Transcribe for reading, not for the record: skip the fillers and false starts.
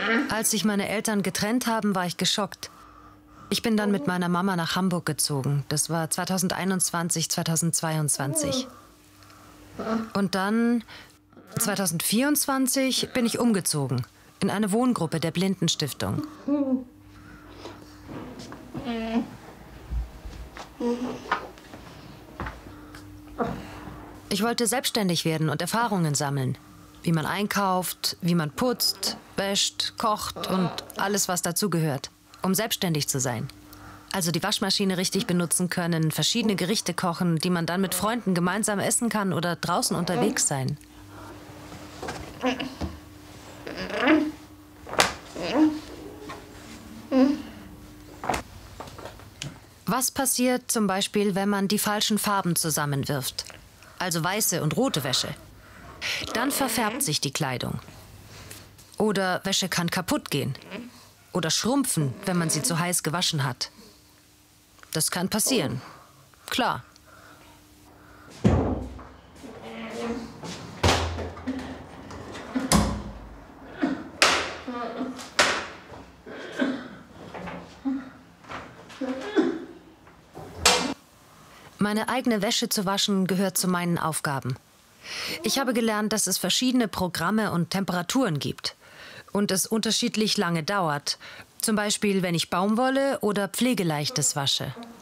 Als sich meine Eltern getrennt haben, war ich geschockt. Ich bin dann mit meiner Mama nach Hamburg gezogen. Das war 2021, 2022. Und dann, 2024, bin ich umgezogen. In eine Wohngruppe der Blindenstiftung. Ich wollte selbstständig werden und Erfahrungen sammeln. Wie man einkauft, wie man putzt, wäscht, kocht und alles, was dazugehört. Um selbstständig zu sein. Also die Waschmaschine richtig benutzen können, verschiedene Gerichte kochen, die man dann mit Freunden gemeinsam essen kann oder draußen unterwegs sein. Was passiert zum Beispiel, wenn man die falschen Farben zusammenwirft? Also weiße und rote Wäsche. Dann verfärbt sich die Kleidung. Oder Wäsche kann kaputt gehen. Oder schrumpfen, wenn man sie zu heiß gewaschen hat. Das kann passieren. Klar. Meine eigene Wäsche zu waschen gehört zu meinen Aufgaben. Ich habe gelernt, dass es verschiedene Programme und Temperaturen gibt. Und es unterschiedlich lange dauert. Zum Beispiel, wenn ich Baumwolle oder Pflegeleichtes wasche.